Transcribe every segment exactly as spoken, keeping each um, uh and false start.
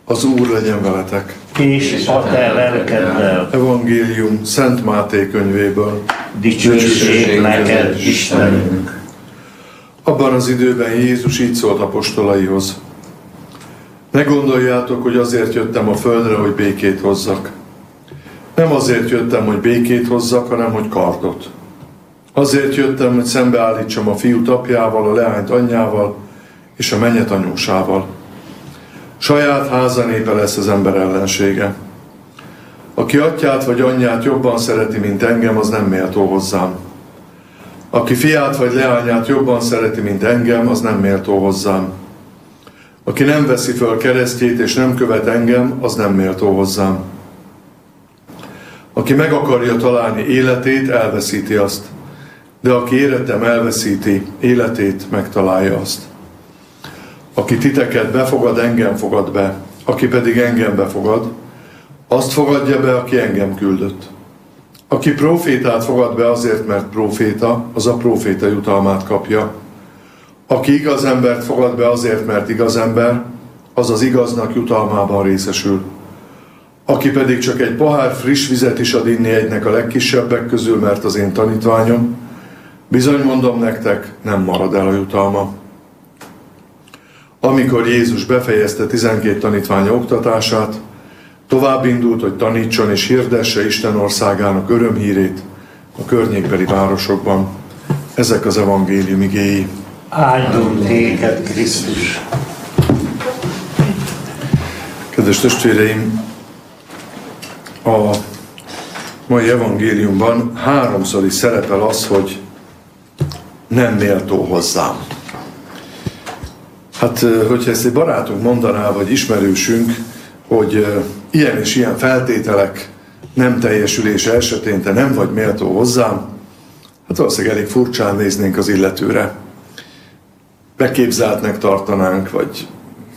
Az Úr legyen veletek. És a te lelkeddel. Evangélium Szent Máté könyvéből. Dicsőség neked, Istenünk. Abban az időben Jézus így szólt apostolaihoz. Ne gondoljátok, hogy azért jöttem a földre, hogy békét hozzak. Nem azért jöttem, hogy békét hozzak, hanem hogy kardot. Azért jöttem, hogy szembeállítsam a fiút apjával, a leányt anyjával és a mennyet anyósával. Saját háza népe lesz az ember ellensége. Aki atyát vagy anyját jobban szereti, mint engem, az nem méltó hozzám. Aki fiát vagy leányát jobban szereti, mint engem, az nem méltó hozzám. Aki nem veszi föl keresztjét és nem követ engem, az nem méltó hozzám. Aki meg akarja találni életét, elveszíti azt. De aki érettem elveszíti életét, megtalálja azt. Aki titeket befogad, engem fogad be. Aki pedig engem befogad, azt fogadja be, aki engem küldött. Aki prófétát fogad be azért, mert próféta, az a próféta jutalmát kapja. Aki igaz embert fogad be azért, mert igaz ember, az az igaznak jutalmában részesül. Aki pedig csak egy pohár friss vizet is ad inni egynek a legkisebbek közül, mert az én tanítványom, bizony mondom nektek, nem marad el a jutalma. Amikor Jézus befejezte tizenkét tanítványa oktatását, tovább indult, hogy tanítson és hirdesse Isten országának örömhírét a környékbeli városokban. Ezek az evangélium igéi. Áldunk téged, Krisztus! Kedves testvéreim, a mai evangéliumban háromszor is szerepel az, hogy nem méltó hozzám. Hát, hogyha ezt egy barátunk mondaná, vagy ismerősünk, hogy ilyen és ilyen feltételek nem teljesülése esetén te nem vagy méltó hozzám, hát valószínűleg elég furcsán néznénk az illetőre. Beképzeltnek tartanánk, vagy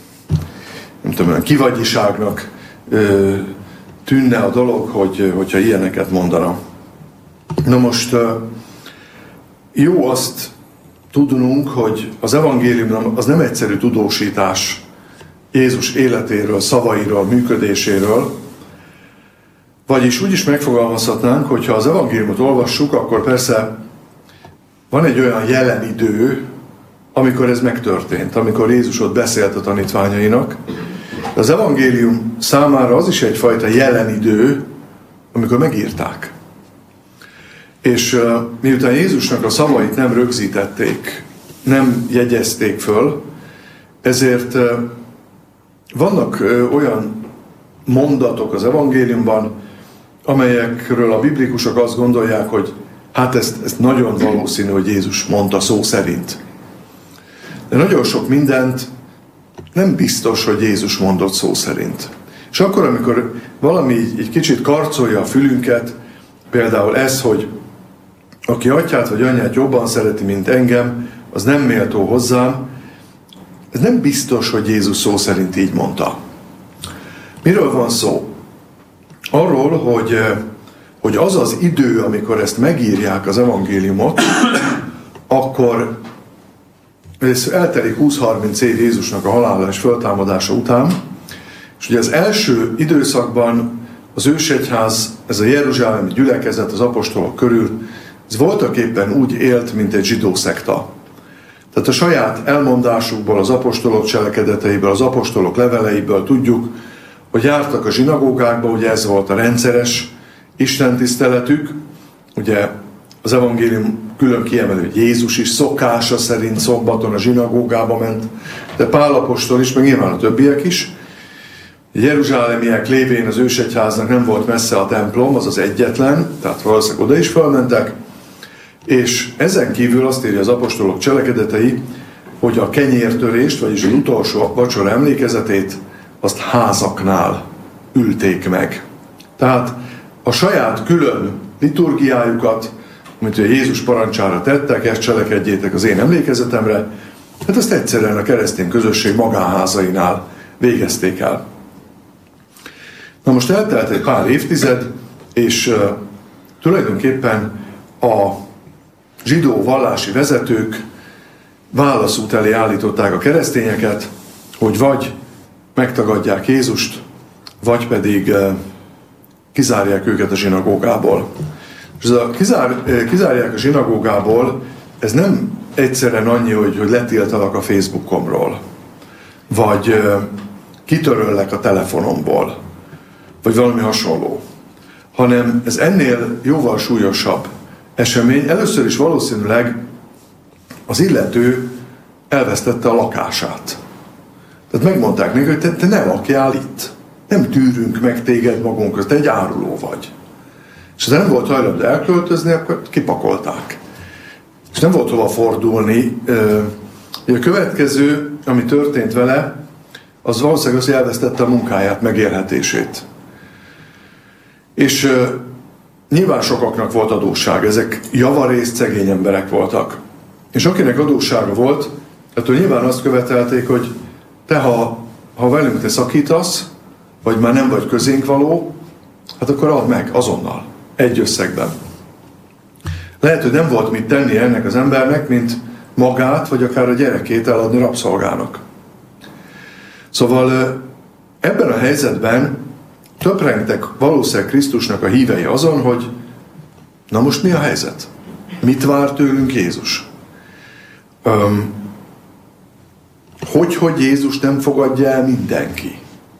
nem tudom, kivagyiságnak ö, tűnne a dolog, hogy, hogyha ilyeneket mondana. Na most jó azt tudnunk, hogy az evangélium az nem egyszerű tudósítás Jézus életéről, szavairól, működéséről, vagyis úgy is megfogalmazhatnánk, hogy ha az evangéliumot olvassuk, akkor persze van egy olyan jelen idő, amikor ez megtörtént, amikor Jézus ott beszélt a tanítványainak. De az evangélium számára az is egyfajta jelen idő, amikor megírták. És uh, miután Jézusnak a szavait nem rögzítették, nem jegyezték föl, ezért uh, vannak uh, olyan mondatok az evangéliumban, amelyekről a biblikusok azt gondolják, hogy hát ezt, ezt nagyon valószínű, hogy Jézus mondta szó szerint. De nagyon sok mindent nem biztos, hogy Jézus mondott szó szerint. És akkor, amikor valami így, így kicsit karcolja a fülünket, például ez, hogy aki atyát vagy anyját jobban szereti, mint engem, az nem méltó hozzám, ez nem biztos, hogy Jézus szó szerint így mondta. Miről van szó? Arról, hogy, hogy az az idő, amikor ezt megírják az evangéliumot, akkor ez eltelik húsz-harminc év Jézusnak a halála és föltámadása után, és ugye az első időszakban az ősegyház, ez a jeruzsálemi gyülekezet az apostolok körül, ez voltak éppen úgy élt, mint egy zsidó szekta. Tehát a saját elmondásukból, az apostolok cselekedeteiből, az apostolok leveleiből tudjuk, hogy jártak a zsinagógákba, ugye ez volt a rendszeres istentiszteletük, ugye az evangélium külön kiemelő, hogy Jézus is szokása szerint szombaton a zsinagógába ment, de Pál apostol is, meg nyilván a többiek is. A jeruzsálemiek lévén az ősegyháznak nem volt messze a templom, az az egyetlen, tehát valószínűleg oda is felmentek, és ezen kívül azt írja az apostolok cselekedetei, hogy a kenyértörést, vagyis az utolsó vacsora emlékezetét, azt házaknál ülték meg. Tehát a saját külön liturgiájukat, amit a Jézus parancsára tettek, ezt cselekedjétek az én emlékezetemre, hát ezt egyszerűen a keresztény közösség magánházainál végezték el. Na most eltelt egy pár évtized, és uh, tulajdonképpen a zsidó vallási vezetők válaszút elé állították a keresztényeket, hogy vagy megtagadják Jézust, vagy pedig kizárják őket a zsinagógából. És ez a kizár, kizárják a zsinagógából, ez nem egyszerűen annyi, hogy, hogy letiltalak a Facebookomról, vagy kitöröllek a telefonomból, vagy valami hasonló, hanem ez ennél jóval súlyosabb esemény. Először is valószínűleg az illető elvesztette a lakását. Tehát megmondták neki, hogy te, te ne lakjál itt. Nem tűrünk meg téged magunk között, te egy áruló vagy. És ha nem volt hajlandó elköltözni, akkor kipakolták. És nem volt hova fordulni. A következő, ami történt vele, az valószínűleg az, hogy elvesztette a munkáját, megélhetését. És uh, nyilván sokaknak volt adósság, ezek javarészt szegény emberek voltak. És akinek adóssága volt, attól nyilván azt követelték, hogy te, ha, ha velünk te szakítasz, vagy már nem vagy közénk való, hát akkor add meg azonnal, egy összegben. Lehet, hogy nem volt mit tenni ennek az embernek, mint magát, vagy akár a gyerekét eladni rabszolgának. Szóval ebben a helyzetben töprengtek valószínűleg Krisztusnak a hívei azon, hogy na most mi a helyzet? Mit vár tőlünk Jézus? Öm, hogy, hogy Jézus nem fogadja el mindenki?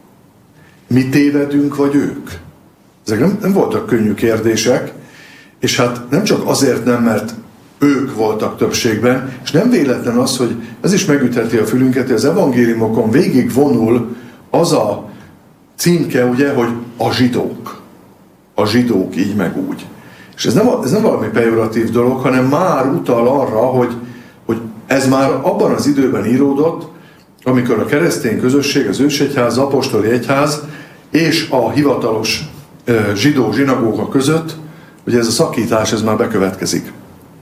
Mi tévedünk, vagy ők? Ezek nem, nem voltak könnyű kérdések, és hát nem csak azért nem, mert ők voltak többségben, és nem véletlen az, hogy ez is megütheti a fülünket, hogy az evangéliumokon végig vonul az a címke, ugye, hogy a zsidók. A zsidók így meg úgy. És ez nem, ez nem valami pejoratív dolog, hanem már utal arra, hogy, hogy ez már abban az időben íródott, amikor a keresztény közösség, az ősegyház, az apostoli egyház és a hivatalos uh, zsidó zsinagóga között, ugye ez a szakítás, ez már bekövetkezik.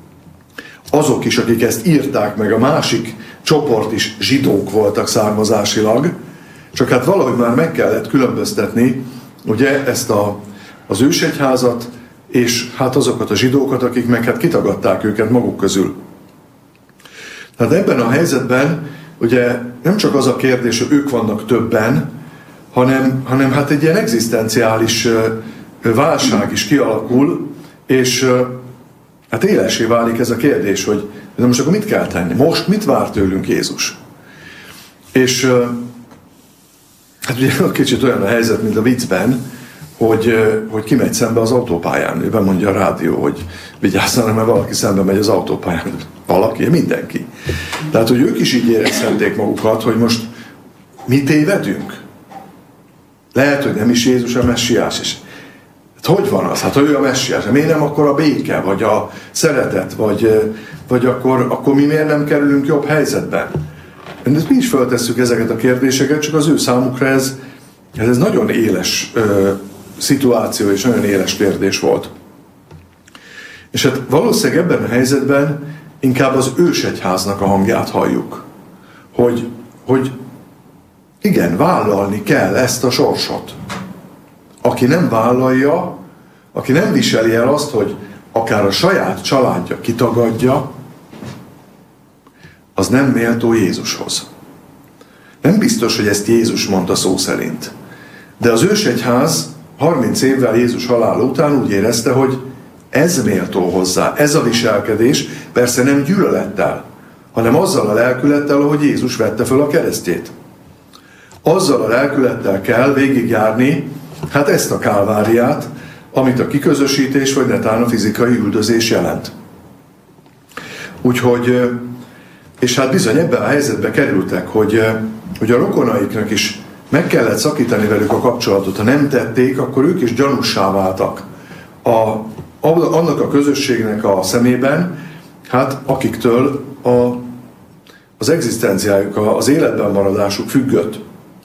Azok is, akik ezt írták meg, a másik csoport is zsidók voltak származásilag, csak hát valahogy már meg kellett különböztetni ugye ezt a, az ősegyházat, és hát azokat a zsidókat, akik meg hát kitagadták őket maguk közül. Tehát ebben a helyzetben ugye nem csak az a kérdés, hogy ők vannak többen, hanem, hanem hát egy ilyen egzisztenciális válság is kialakul, és hát élessé válik ez a kérdés, hogy de most akkor mit kell tenni? Most mit vár tőlünk Jézus? És hát ugye kicsit olyan a helyzet, mint a viccben, hogy, hogy kimegy szembe az autópályán. Ő bemondja a rádió, hogy vigyázzanak, mert valaki szembe megy az autópályán. Valaki, mindenki. Tehát, hogy ők is így érezhették magukat, hogy most mi tévedünk? Lehet, hogy nem is Jézus a messiás is. Hát hogy van az? Hát ha ő a messiás, miért nem akkor a béke, vagy a szeretet, vagy, vagy akkor, akkor mi miért nem kerülünk jobb helyzetben? Mi is feltesszük ezeket a kérdéseket, csak az ő számukra ez, ez nagyon éles ö, szituáció, és nagyon éles kérdés volt. És hát valószínűleg ebben a helyzetben inkább az ősegyháznak a hangját halljuk. Hogy, hogy igen, vállalni kell ezt a sorsot. Aki nem vállalja, aki nem viseli el azt, hogy akár a saját családja kitagadja, az nem méltó Jézushoz. Nem biztos, hogy ezt Jézus mondta szó szerint. De az ősegyház harminc évvel Jézus halála után úgy érezte, hogy ez méltó hozzá, ez a viselkedés, persze nem gyűlölettel, hanem azzal a lelkülettel, ahogy Jézus vette föl a keresztjét. Azzal a lelkülettel kell végigjárni, hát ezt a kálváriát, amit a kiközösítés, vagy netán a fizikai üldözés jelent. Úgyhogy, és hát bizony ebben a helyzetbe kerültek, hogy, hogy a rokonaiknak is meg kellett szakítani velük a kapcsolatot. Ha nem tették, akkor ők is gyanússá váltak a, annak a közösségnek a szemében, hát akiktől a, az egzisztenciájuk, az életben maradásuk függött.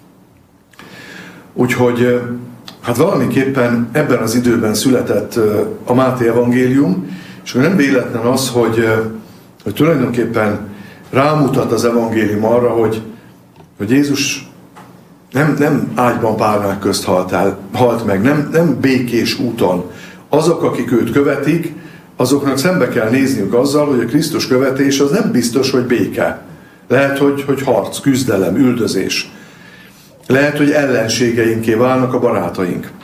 Úgyhogy hát valamiképpen ebben az időben született a Máté evangélium, és nem véletlen az, hogy, hogy tulajdonképpen rámutat az evangélium arra, hogy, hogy Jézus nem, nem ágyban párnák közt halt, el, halt meg, nem, nem békés úton. Azok, akik őt követik, azoknak szembe kell nézniük azzal, hogy a Krisztus követés az nem biztos, hogy béke. Lehet, hogy, hogy harc, küzdelem, üldözés. Lehet, hogy ellenségeinké válnak a barátaink.